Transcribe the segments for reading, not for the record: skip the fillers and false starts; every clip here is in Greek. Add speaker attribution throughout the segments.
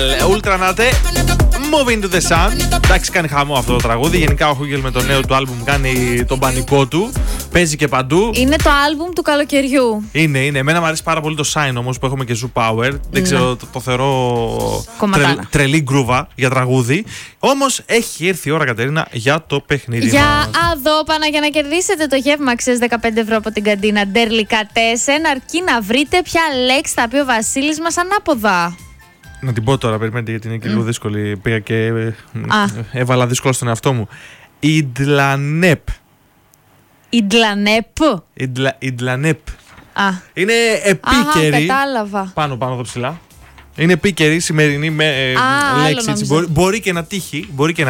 Speaker 1: Ultranate, Moving to the Sun. Εντάξει, κάνει χαμό αυτό το τραγούδι. Γενικά ο Χούγγελ με το νέο του άλμπουμ κάνει τον πανικό του. Παίζει και παντού.
Speaker 2: Είναι το άλμπουμ του καλοκαιριού.
Speaker 1: Είναι. Εμένα μου αρέσει πάρα πολύ το Sign όμως που έχουμε και Zoo Power. Δεν ξέρω, το θεωρώ τρελή γκρούβα για τραγούδι. Όμως έχει έρθει η ώρα, Κατερίνα, για το παιχνίδι μας.
Speaker 2: Για αδόπανα, για να κερδίσετε το γεύμα αξίας 15 ευρώ από την καντίνα Ντέρλικατέσεν, αρκεί να βρείτε ποια λέξη θα πει ο Βασίλης μας ανάποδα.
Speaker 1: Να την πω τώρα, περιμένετε, γιατί είναι και λίγο δύσκολη. Πήγα και έβαλα δύσκολο στον εαυτό μου. Ιντλανέπ.
Speaker 2: Ιντλανέπ.
Speaker 1: Ιντλανέπ. Είναι επίκαιρη.
Speaker 2: Κατάλαβα.
Speaker 1: Πάνω εδώ ψηλά. Είναι επίκαιρη σημερινή λέξη. Έτσι. Μπορεί και να τύχει.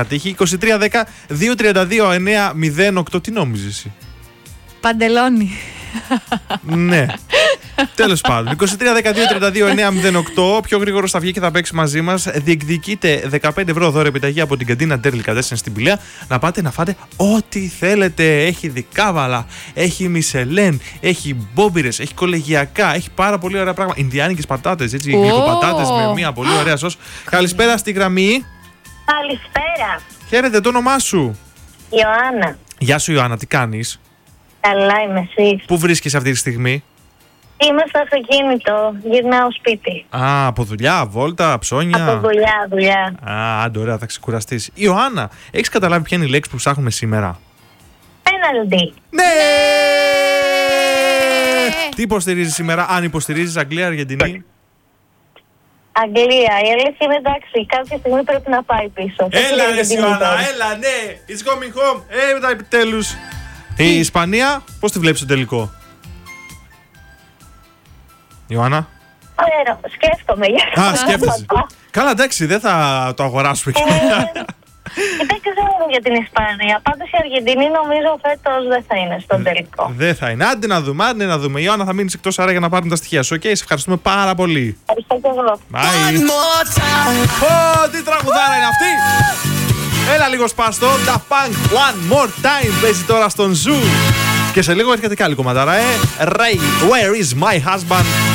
Speaker 1: 23-10-232-9-08. Τι νόμιζες εσύ?
Speaker 2: Παντελόνι.
Speaker 1: Ναι. Τέλος πάντων. 23-12-32-9-08. Πιο γρήγορο θα βγει και θα παίξει μαζί μας. Διεκδικείτε 15 ευρώ δώρο επιταγή από την καντίνα Ντέρλικατέσεν στην Πηλαία. Να πάτε να φάτε ό,τι θέλετε. Έχει δικάβαλα, έχει μισελέν, έχει μπόμπιρες, έχει κολεγιακά, έχει πάρα πολύ ωραία πράγματα. Ινδιάνικες πατάτες, έτσι. Γλυκοπατάτες με μια πολύ ωραία σως. Καλησπέρα στη γραμμή.
Speaker 3: Καλησπέρα.
Speaker 1: Χαίρετε, το όνομά σου?
Speaker 3: Ιωάννα.
Speaker 1: Γεια σου, Ιωάννα, τι κάνεις?
Speaker 3: Καλά είμαι, εσείς?
Speaker 1: Πού βρίσκεσαι αυτή τη στιγμή?
Speaker 3: Είμαι στο αυτοκίνητο, γυρνάω σπίτι.
Speaker 1: Από δουλειά, βόλτα, ψώνια.
Speaker 3: Από δουλειά.
Speaker 1: Άντε, ωραία, θα ξεκουραστείς. Ιωάννα, έχεις καταλάβει ποια είναι η λέξη που ψάχνουμε σήμερα?
Speaker 3: Πέναλντι.
Speaker 1: Ναι! Τι υποστηρίζεις σήμερα, αν υποστηρίζεις Αγγλία, Αργεντινή?
Speaker 3: Αγγλία, η αλήθεια είναι εντάξει, κάποια στιγμή πρέπει να πάει πίσω.
Speaker 1: Έλα ρε Ιωάννα, έλα, ναι, it's coming home, μετά επιτέλους. Η Ισπανία, πώς τη βλέπεις στο τελικό? Ιωάννα.
Speaker 3: Σκέφτομαι για αυτό.
Speaker 1: Σκέφτεσαι. Καλά, εντάξει, δεν θα το αγοράσουμε.
Speaker 3: Δεν ξέρω για την Ισπανία. Πάντως η Αργεντινή νομίζω φέτος δεν θα είναι στον τελικό.
Speaker 1: Δεν θα είναι. Άντε να δούμε. Ιωάννα, θα μείνεις εκτός άρα για να πάρουμε τα στοιχεία σου. Σε ευχαριστούμε πάρα πολύ.
Speaker 3: Ευχαριστώ και εγώ.
Speaker 1: Τι τραγουδάρα είναι αυτή! Έλα λίγο σπάστο. Da Punk One More Time παίζει τώρα στον Zoo. Και σε λίγο έρχεται και άλλη κομματάρα. Ray, Where is my husband?